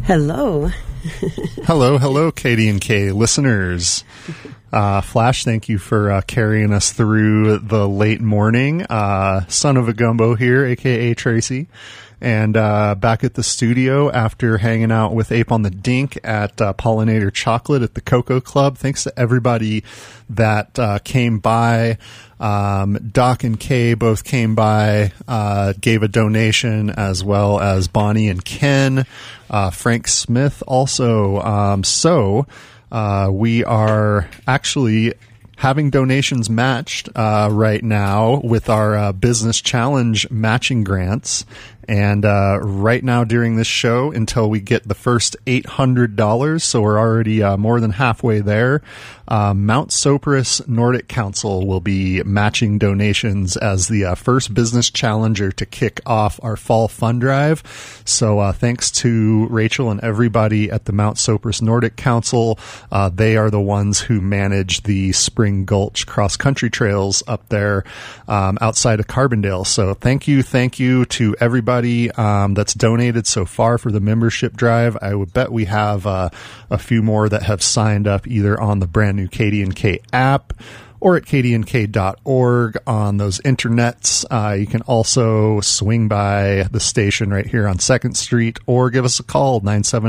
Hello. Hello, Katie and Kay listeners. Flash, thank you for carrying us through the late morning. Son of a Gumbo here, a.k.a. Tracy. And back at the studio after hanging out with Ape on the Dink at Pollinator Chocolate at the Cocoa Club. Thanks to everybody that came by. Doc and Kay both came by, gave a donation, as well as Bonnie and Ken. Frank Smith also. We are actually having donations matched right now with our Business Challenge matching grants. And right now during this show, until we get the first $800, so we're already more than halfway there, Mount Sopris Nordic Council will be matching donations as the first business challenger to kick off our fall fund drive. So thanks to Rachel and everybody at the Mount Sopris Nordic Council. They are the ones who manage the Spring Gulch cross-country trails up there outside of Carbondale. So thank you to everybody that's donated so far for the membership drive. I would bet we have a few more that have signed up either on the brand new Katie and K app or at katieandk.org on those internets. You can also swing by the station right here on 2nd Street or give us a call,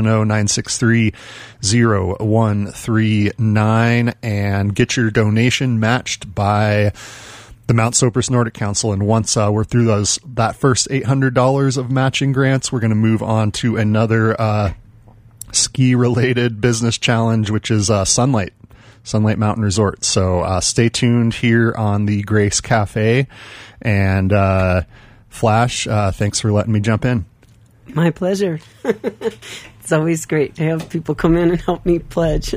970-963-0139, and get your donation matched by the Mount Sopris Nordic Council. And once we're through that first $800 of matching grants, we're going to move on to another ski-related business challenge, which is Sunlight Mountain Resort. So stay tuned here on the Grace Cafe. And Flash, thanks for letting me jump in. My pleasure. It's always great to have people come in and help me pitch.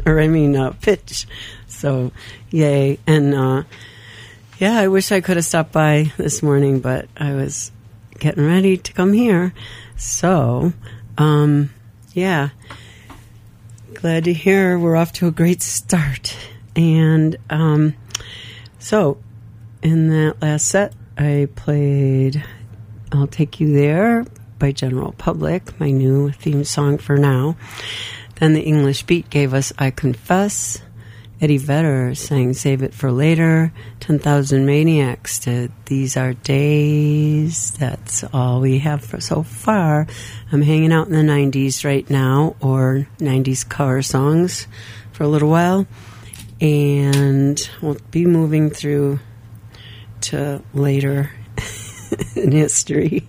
So, yay. And yeah, I wish I could have stopped by this morning, but I was getting ready to come here. So, yeah, glad to hear we're off to a great start. And so, in that last set, I played I'll Take You There by General Public, my new theme song for now. Then the English Beat gave us I Confess. Eddie Vedder sang Save It for Later. 10,000 Maniacs did These Are Days. That's all we have for so far. I'm hanging out in the 90s right now, or 90s cover songs for a little while. And we'll be moving through to later in history.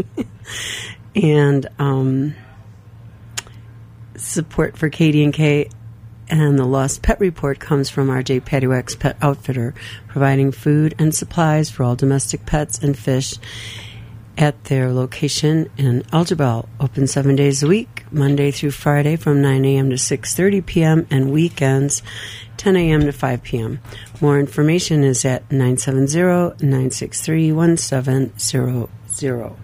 And support for Katie and Kay and the Lost Pet Report comes from RJ Paddywhack's Pet Outfitter, providing food and supplies for all domestic pets and fish at their location in Algebel. Open 7 days a week, Monday through Friday from 9 a.m. to 6:30 p.m. and weekends 10 a.m. to 5 p.m. More information is at 970-963-1700.